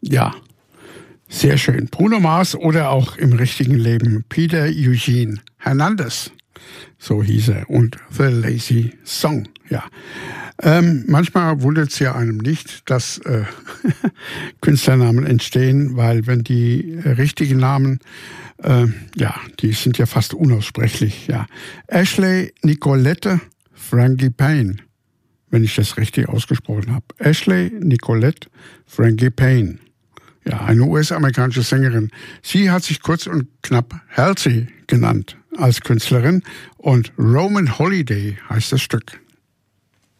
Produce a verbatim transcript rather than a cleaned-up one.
Ja, sehr schön. Bruno Mars oder auch im richtigen Leben Peter Eugene Hernandez. So hieß er. Und The Lazy Song, ja. Ähm, manchmal wundert es ja einem nicht, dass äh, Künstlernamen entstehen, weil wenn die äh, richtigen Namen, äh, ja, die sind ja fast unaussprechlich, ja. Ashley Nicolette Frangipane, wenn ich das richtig ausgesprochen habe. Ashley Nicolette Frangipane. Ja, eine U S-amerikanische Sängerin. Sie hat sich kurz und knapp Halsey genannt als Künstlerin und Roman Holiday heißt das Stück.